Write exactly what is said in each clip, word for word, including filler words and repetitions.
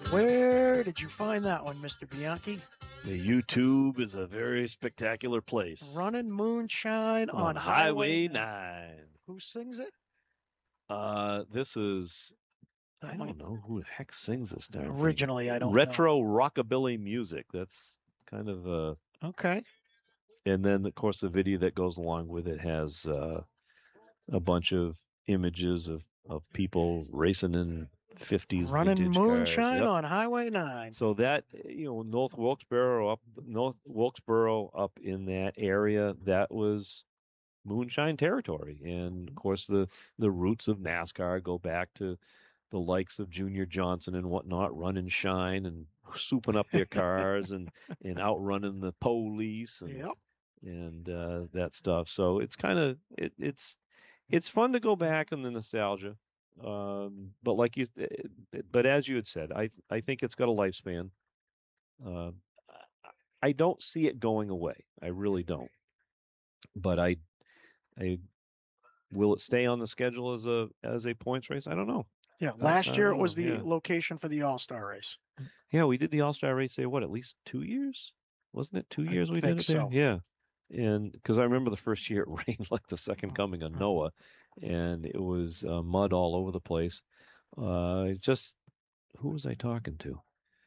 Where did you find that one, Mister Bianchi? The YouTube is a very spectacular place. Running Moonshine on, on Highway Highway nine. Who sings it? Uh, this is, That I might don't know who the heck sings this darn thing. originally. I don't Retro rockabilly music. That's kind of, uh, know. Okay. and then of course the video that goes along with it has uh, a bunch of images of, of people racing in fifties Running vintage Moonshine cars. Yep. on Highway nine. So that, you know, North Wilkesboro up North Wilkesboro up in that area, that was moonshine territory. And of course the the roots of NASCAR go back to the likes of Junior Johnson and whatnot, running shine and souping up their cars and and outrunning the police and Yep. and uh, that stuff. So it's kind of it, it's it's fun to go back in the nostalgia. Um, but like you, but as you had said, I I think it's got a lifespan. Uh, I don't see it going away. I really don't. But I I will it stay on the schedule as a as a points race? I don't know. Yeah. I, Last I year don't it was know. the Yeah. location for the All Star race. Yeah, we did the All Star race there. What, at least two years? Wasn't it two I years we think did it there? so. Yeah. And because I remember the first year it rained like the second Mm. coming of Noah, and it was uh, mud all over the place. Uh, it's just who was I talking to?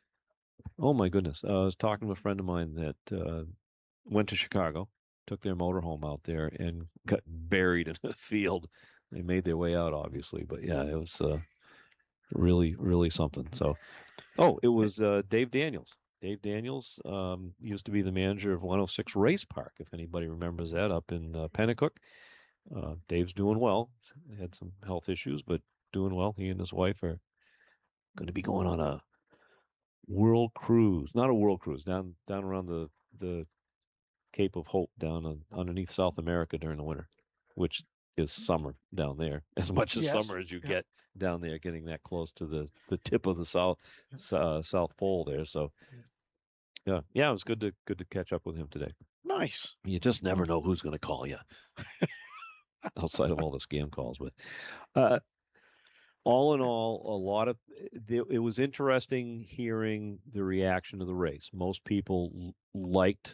Oh my goodness! Uh, I was talking to a friend of mine that uh, went to Chicago, took their motorhome out there, and got buried in a field. They made their way out, obviously, but yeah, it was uh, really, really something. So, oh, it was uh, Dave Daniels. Dave Daniels um, used to be the manager of one oh six Race Park, if anybody remembers that, up in uh, Pennacook. Uh, Dave's doing well. He had some health issues, but doing well. He and his wife are going to be going on a world cruise, not a world cruise, down down around the the Cape of Hope down on, underneath South America during the winter, which is summer down there, as much as Yes. summer as you Yeah. get down there, getting that close to the, the tip of the south uh, South Pole there. So yeah, yeah, it was good to good to catch up with him today. Nice. You just never know who's going to call you outside of all the scam calls, but uh, all in all, a lot of it was interesting hearing the reaction to the race. Most people liked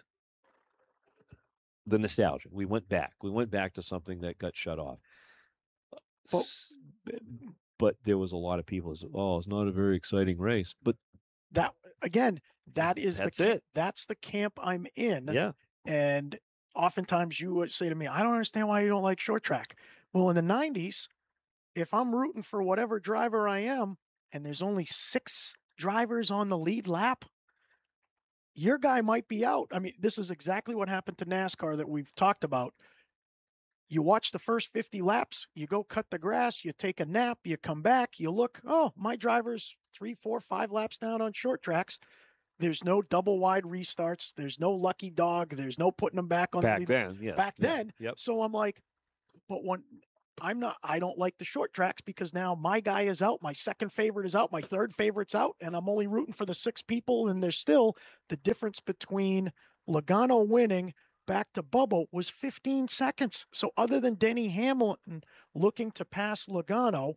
the nostalgia. We went back. We went back to something that got shut off. Well, but there was a lot of people who said, "Oh, it's not a very exciting race." But that again, that is that's the it. That's the camp I'm in. Yeah. And oftentimes you would say to me, "I don't understand why you don't like short track." Well, in the nineties, if I'm rooting for whatever driver I am, and there's only six drivers on the lead lap, your guy might be out. I mean, this is exactly what happened to NASCAR that we've talked about. You watch the first fifty laps, you go cut the grass, you take a nap, you come back, you look, oh, my driver's three, four, five laps down on short tracks. There's no double wide restarts. There's no lucky dog. There's no putting them back on back the then. Yeah. back yeah, then. Yep. So I'm like, but when I'm not, I don't like the short tracks because now my guy is out. My second favorite is out. My third favorite's out. And I'm only rooting for the six people. And there's still the difference between Logano winning back to Bubba was fifteen seconds. So other than Denny Hamilton looking to pass Logano,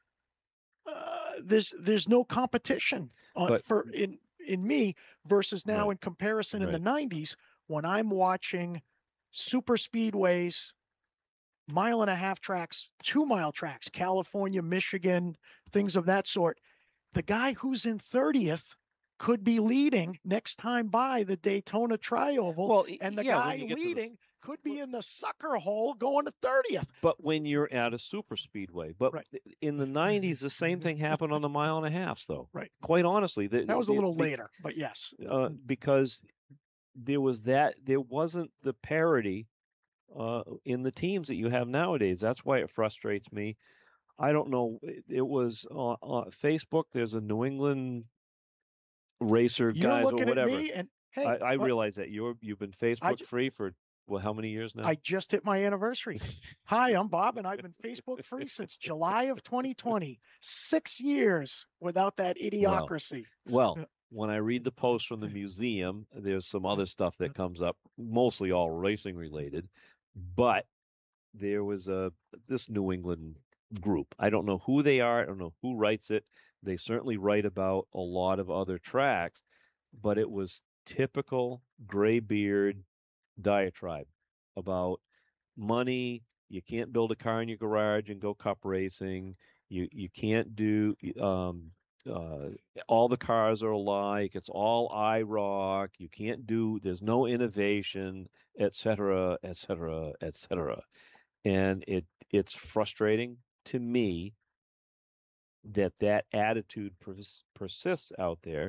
uh, there's there's no competition on, But- for in in me versus now Right. in comparison in the Right. nineties when I'm watching super speedways, mile and a half tracks, two mile tracks, California, Michigan, things of that sort. The guy who's in thirtieth could be leading next time by the Daytona Trioval, Well, and the yeah, guy when you get to the- leading could be in the sucker hole going to thirtieth. But when you're at a super speedway, but Right. in the nineties, the same thing happened on the mile and a half, though. Right. Quite honestly, the, That was a the- little the- later, but yes. uh, because there was that there wasn't the parity uh, in the teams that you have nowadays. That's why it frustrates me. I don't know. It, it was on, on Facebook. There's a New England racer You're guys or looking whatever. at me, and hey, I, I but realize that you're you've been Facebook ju- free for well how many years now? I just hit my anniversary. Hi, I'm Bob, and I've been Facebook free since July of twenty twenty. Six years without that idiocracy. Well, Yeah. when I read the post from the museum, there's some other stuff that comes up, mostly all racing related. But there was a this New England group. I don't know who they are. I don't know who writes it. They certainly write about a lot of other tracks, but it was typical graybeard diatribe about money. You can't build a car in your garage and go cup racing. You you can't do um, uh, all the cars are alike. It's all I ROC. You can't do. There's no innovation, et cetera, et cetera, et cetera. And it it's frustrating to me that that attitude pers- persists out there.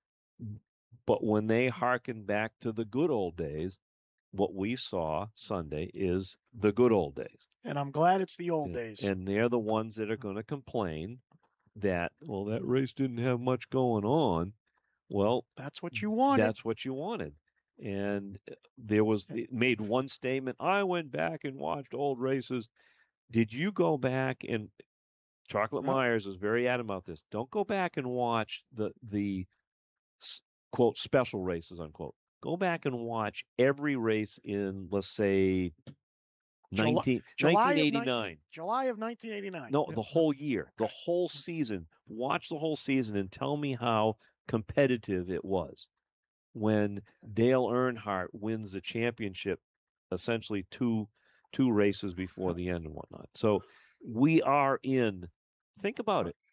But when they hearken back to the good old days, what we saw Sunday is the good old days. And I'm glad it's the old and, days. And they're the ones that are going to complain that, well, that race didn't have much going on. Well, that's what you wanted. That's what you wanted. And there was it made one statement. I went back and watched old races. Did you go back and Chocolate Well, Myers is very adamant about this. Don't go back and watch the the quote special races unquote. Go back and watch every race in, let's say, nineteen, July, nineteen eighty-nine. Of nineteen, July of nineteen eighty-nine. No, the whole year, the whole season. Watch the whole season and tell me how competitive it was when Dale Earnhardt wins the championship, essentially two two races before the end and whatnot. So we are in. Think about it.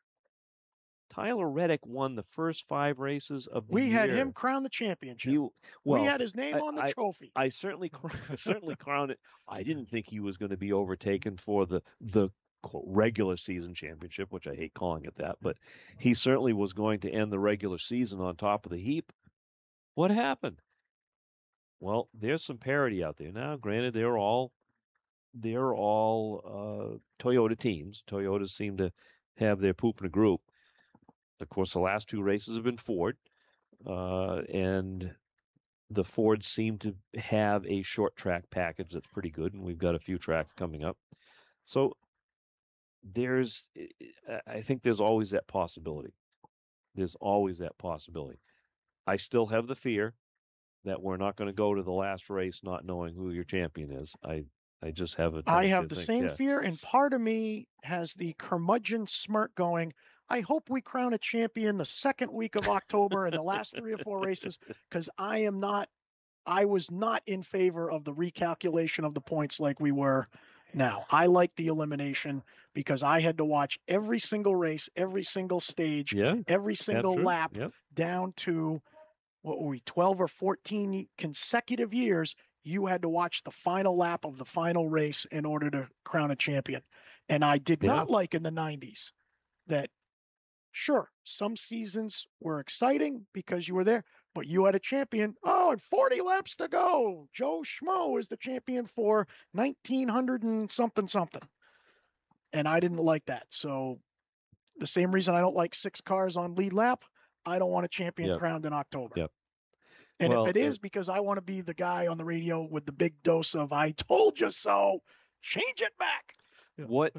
Tyler Reddick won the first five races of the we year. We had him crown the championship. He, well, we had his name I, on the I, trophy. I certainly, certainly crowned it. I didn't think he was going to be overtaken for the the quote, regular season championship, which I hate calling it that, but he certainly was going to end the regular season on top of the heap. What happened? Well, there's some parity out there now. Granted, they're all they're all uh, Toyota teams. Toyotas seem to have their poop in a group. Of course, the last two races have been Ford, uh, and the Fords seem to have a short track package that's pretty good, and we've got a few tracks coming up. So there's, I think there's always that possibility. There's always that possibility. I still have the fear that we're not going to go to the last race not knowing who your champion is. I I just have a I have the think, same yeah. fear, and part of me has the curmudgeon smirk going, I hope we crown a champion the second week of October in the last three or four races, because I am not, I was not in favor of the recalculation of the points like we were now. I like the elimination because I had to watch every single race, every single stage, yeah, every single absolutely. lap Yep. down to, what were we, twelve or fourteen consecutive years. You had to watch the final lap of the final race in order to crown a champion. And I did yeah. not like in the nineties that, sure, some seasons were exciting because you were there, but you had a champion. Oh, and forty laps to go. Joe Schmo is the champion for nineteen hundred and something, something. And I didn't like that. So the same reason I don't like six cars on lead lap, I don't want a champion yep. crowned in October. Yep. And well, if it is it, because I want to be the guy on the radio with the big dose of "I told you so," change it back. What?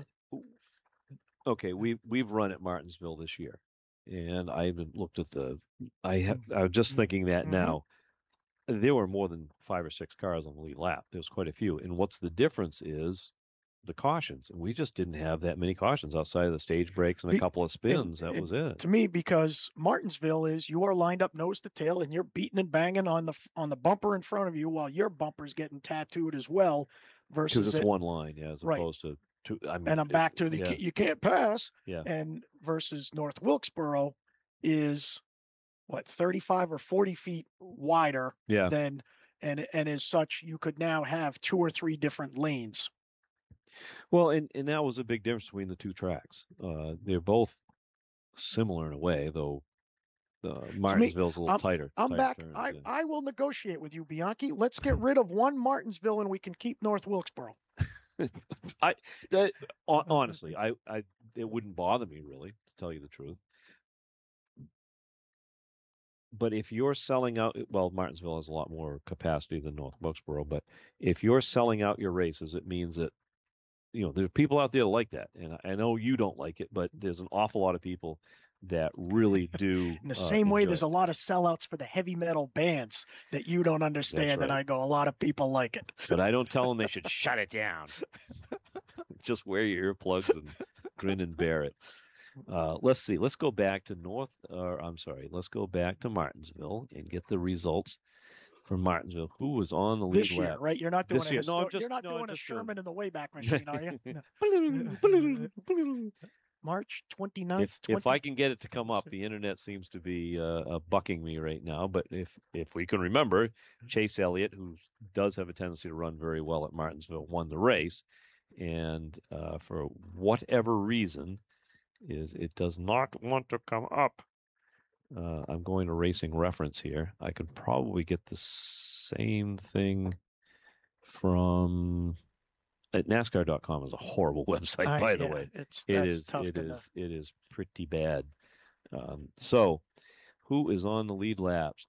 Okay, we we've run at Martinsville this year, and I haven't looked at the. I have. I was just thinking that mm-hmm. now. There were more than five or six cars on the lead lap. There was quite a few, and what's the difference is the cautions. We just didn't have that many cautions outside of the stage breaks and a Be, couple of spins. it, that it, was it. To me, because Martinsville is you are lined up nose to tail and you're beating and banging on the on the bumper in front of you while your bumper's getting tattooed as well. Versus because it's it, one line, yeah, as right. opposed to two. I mean, and I'm back it, to the yeah. you can't pass. Yeah. And versus North Wilkesboro is what thirty-five or forty feet wider yeah. than and and as such you could now have two or three different lanes. Well, and, and that was a big difference between the two tracks. Uh, they're both similar in a way, though uh, Martinsville's me, a little I'm, tighter. I'm tighter back. turns, I, yeah. I will negotiate with you, Bianchi. Let's get rid of one Martinsville and we can keep North Wilkesboro. I that, honestly, I, I it wouldn't bother me really, to tell you the truth. But if you're selling out, well, Martinsville has a lot more capacity than North Wilkesboro, but if you're selling out your races, it means that, you know, there's people out there that like that. And I know you don't like it, but there's an awful lot of people that really do. In the uh, same way, enjoy there's it. a lot of sellouts for the heavy metal bands that you don't understand. Right. And I go, a lot of people like it. But I don't tell them they should shut it down. Just wear your earplugs and grin and bear it. Uh, let's see. Let's go back to North, or I'm sorry, let's go back to Martinsville and get the results from Martinsville. Who was on the lead This year, lap? right? You're not doing This a year. No, I'm histo- just You're not no, I'm doing a just doing. Sherman in the Wayback Machine, are you? No. March twenty-ninth. If twenty if I can get it to come up, the internet seems to be uh, uh, bucking me right now. But if if we can remember, Chase Elliott, who does have a tendency to run very well at Martinsville, won the race, and uh, for whatever reason, is it does not want to come up. Uh, I'm going to Racing Reference here. I could probably get the same thing from at NASCAR dot com is a horrible website, I, by yeah, the way. It's It that's is tough it to is it is pretty bad. Um, so, who is on the lead laps?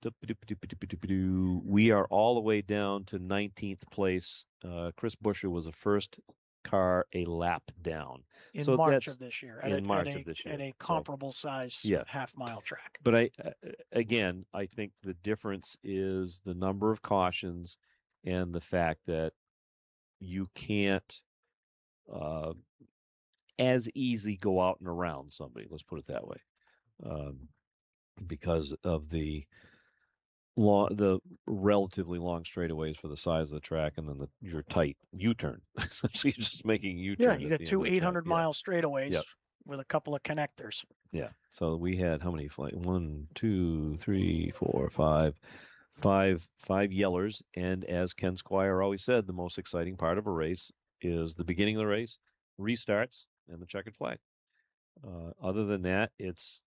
We are all the way down to nineteenth place. Uh, Chris Buescher was the first car a lap down. in so March that's of this year. At in a, March at a, of this year. At a So, comparable size yeah. half mile track. But I uh, again, I think the difference is the number of cautions and the fact that you can't uh, as easy go out and around somebody. Let's put it that way, um, because of the long, the relatively long straightaways for the size of the track, and then the your tight U-turn. So you're just making a U-turn. Yeah, you got two eight hundred mile straightaways Yep. with a couple of connectors. Yeah. So we had how many flight? One, two, three, four, five. Five five yellers, and as Ken Squire always said, the most exciting part of a race is the beginning of the race, restarts, and the checkered flag. Uh, other than that, it's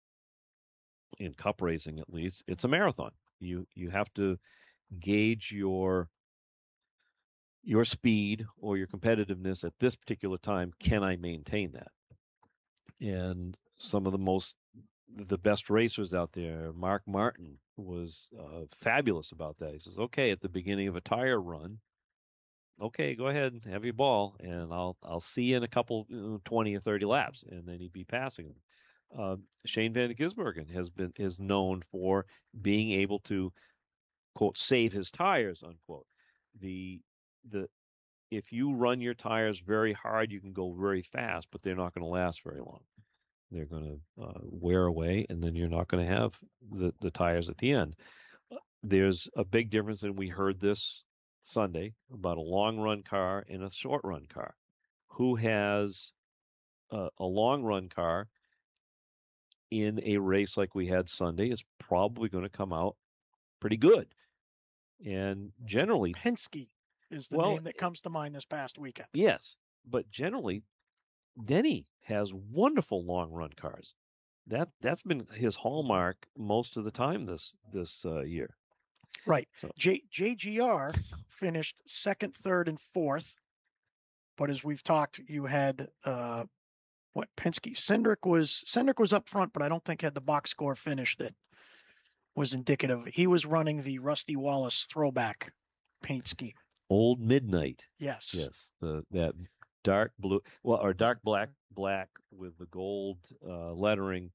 in cup racing at least, it's a marathon. You you have to gauge your your speed or your competitiveness at this particular time. Can I maintain that? And some of the most the best racers out there, Mark Martin was uh, fabulous about that. He says, okay, at the beginning of a tire run, okay, go ahead and have your ball, and I'll I'll see you in a couple, you know, twenty or thirty laps, and then he'd be passing them. Uh, Shane Van Gisbergen has been is known for being able to quote save his tires unquote. The the if you run your tires very hard, you can go very fast, but they're not going to last very long. They're going to uh, wear away, and then you're not going to have the, the tires at the end. There's a big difference, and we heard this Sunday about a long run car and a short run car. Who has a, a long run car in a race like we had Sunday is probably going to come out pretty good. And generally, Penske is the well, name that comes to mind this past weekend. Yes, but generally, Denny has wonderful long run cars. That that's been his hallmark most of the time this this uh, year. Right. So. J, JGR finished second, third, and fourth. But as we've talked, you had uh, what Penske Cindric was Cindric was up front, but I don't think had the box score finish that was indicative. He was running the Rusty Wallace throwback paint scheme. Old Midnight. Yes. Yes. The that dark blue, well, or dark black, black with the gold uh, lettering,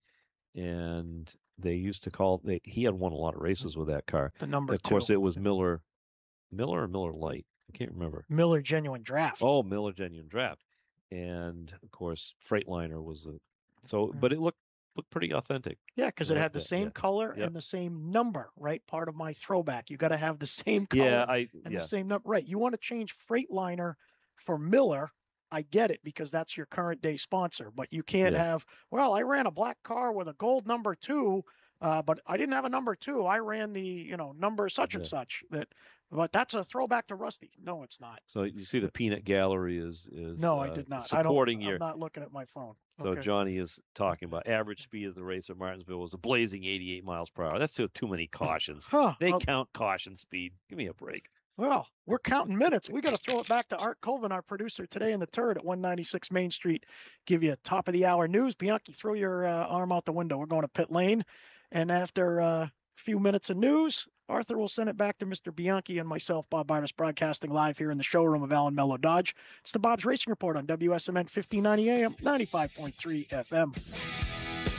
and they used to call. They, he had won a lot of races with that car. The number of two. course, it was Miller, Miller or Miller Lite. I can't remember. Miller Genuine Draft. Oh, Miller Genuine Draft, and of course, Freightliner was a. So, but it looked looked pretty authentic. Yeah, because it had the same yeah. color yep. and the same number, right? Part of my throwback. You got to have the same color yeah, I, and yeah. the same number. Right. You want to change Freightliner for Miller. I get it because that's your current day sponsor, but you can't yes. have, well, I ran a black car with a gold number two, uh, but I didn't have a number two. I ran the, you know, number such and yeah. such that, but that's a throwback to Rusty. No, it's not. So you see the peanut gallery is, is no, uh, I did not. supporting I don't, your. I'm not looking at my phone. So okay. Johnny is talking about average speed of the race at Martinsville was a blazing eighty-eight miles per hour. That's too, too many cautions. Huh, they well, count caution speed. Give me a break. Well, we're counting minutes. We got to throw it back to Art Colvin, our producer today in the turret at one ninety-six Main Street. Give you a top of the hour news. Bianchi, throw your uh, arm out the window. We're going to pit lane. And after uh, a few minutes of news, Arthur will send it back to Mister Bianchi and myself, Bob Barnes, broadcasting live here in the showroom of Allen Mello Dodge. It's the Bob's Racing Report on W S M N fifteen ninety A M, ninety-five point three F M.